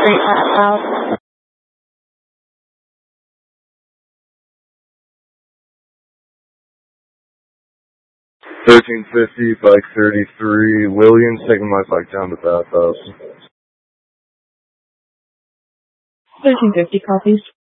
1350, bike 33, Williams, taking my bike down to Bathhouse. 1350 copies.